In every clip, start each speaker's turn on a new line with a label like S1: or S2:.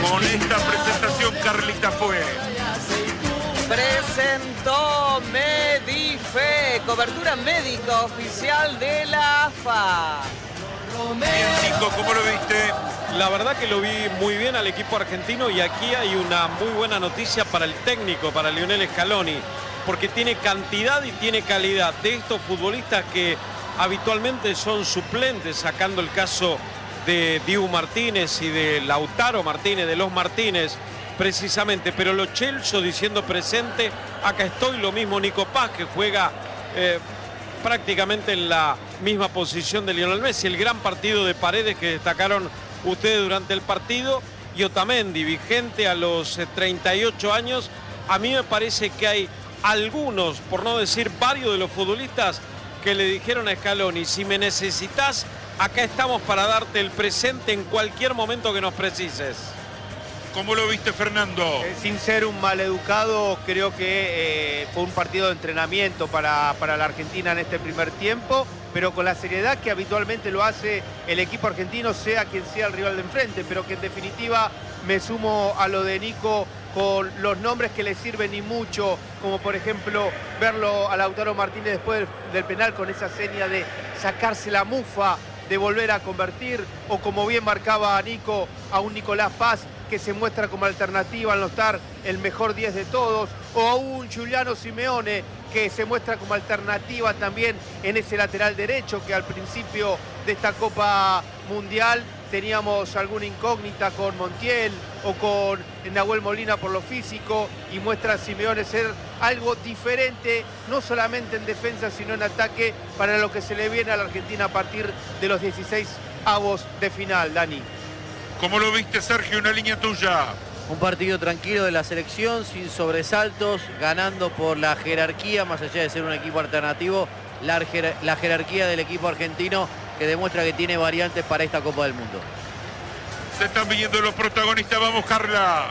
S1: Con esta presentación, Carlita fue.
S2: Presentó Medife, cobertura médica oficial de la AFA.
S1: Bien, Nico, ¿cómo lo viste?
S3: La verdad que lo vi muy bien al equipo argentino, y aquí hay una muy buena noticia para el técnico, para Lionel Scaloni, porque tiene cantidad y tiene calidad de estos futbolistas que habitualmente son suplentes, sacando el caso de Dibu Martínez y de Lautaro Martínez, de los Martínez, precisamente. Pero Lo Celso diciendo presente, acá estoy. Lo mismo Nico Paz, que juega prácticamente en la misma posición de Lionel Messi. El gran partido de Paredes que destacaron ustedes durante el partido, y Otamendi, vigente a los 38 años. A mí me parece que hay algunos, por no decir varios, de los futbolistas que le dijeron a Scaloni: si me necesitas, acá estamos para darte el presente en cualquier momento que nos precises.
S1: ¿Cómo lo viste, Fernando?
S4: Sin ser un maleducado, creo que fue un partido de entrenamiento para la Argentina en este primer tiempo, pero con la seriedad que habitualmente lo hace el equipo argentino, sea quien sea el rival de enfrente, pero que en definitiva me sumo a lo de Nico con los nombres que le sirven y mucho, como por ejemplo verlo a Lautaro Martínez después del penal con esa seña de sacarse la mufa, de volver a convertir, o como bien marcaba Nico, a un Nicolás Paz que se muestra como alternativa al no estar el mejor 10 de todos, o a un Giuliano Simeone que se muestra como alternativa también en ese lateral derecho, que al principio de esta Copa Mundial teníamos alguna incógnita con Montiel o con Nahuel Molina por lo físico, y muestra a Simeone ser algo diferente, no solamente en defensa sino en ataque, para lo que se le viene a la Argentina a partir de los 16avos de final. Dani.
S1: ¿Cómo lo viste, Sergio? Una línea tuya.
S5: Un partido tranquilo de la selección, sin sobresaltos, ganando por la jerarquía, más allá de ser un equipo alternativo, la jerarquía del equipo argentino, que demuestra que tiene variantes para esta Copa del Mundo.
S1: Se están viendo los protagonistas. Vamos, Carla.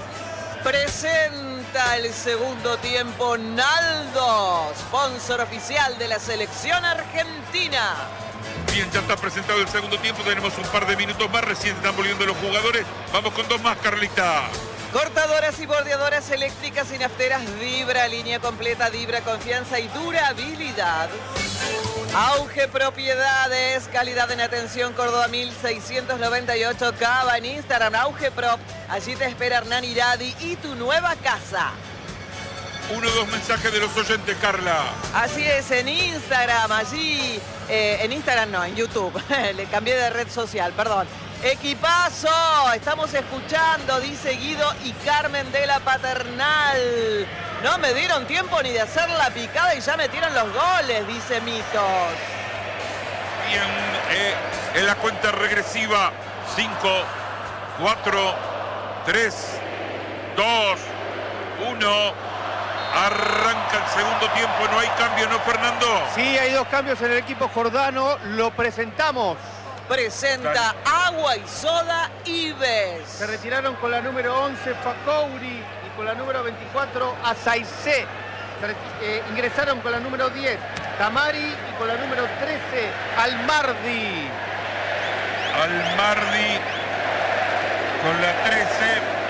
S2: Presenta el segundo tiempo Naldo, sponsor oficial de la selección argentina.
S1: Bien, ya está presentado el segundo tiempo. Tenemos un par de minutos más. Recién están volviendo los jugadores. Vamos con dos más, Carlita.
S2: Cortadoras y bordeadoras eléctricas y nafteras Vibra, línea completa, Vibra, confianza y durabilidad. Auge Propiedades, calidad en atención, Córdoba 1698, Cava, en Instagram, Auge Prop. Allí te espera Hernán Iradi y tu nueva casa.
S1: Uno o dos mensajes de los oyentes, Carla.
S2: Así es, en Instagram, allí, en Instagram no, en YouTube, le cambié de red social, perdón. Equipazo, estamos escuchando, dice Guido y Carmen de la Paternal. No me dieron tiempo ni de hacer la picada y ya metieron los goles, dice Mitos.
S1: Bien, en la cuenta regresiva, 5, 4, 3, 2, 1... Arranca el segundo tiempo, no hay cambio, ¿no, Fernando?
S4: Sí, hay dos cambios en el equipo jordano, lo presentamos.
S2: Presenta Agua y Soda Ives.
S4: Se retiraron con la número 11 Fakouri y con la número 24 Azaicé. Ingresaron con la número 10 Tamari y con la número 13 Almardi.
S1: Almardi con la 13.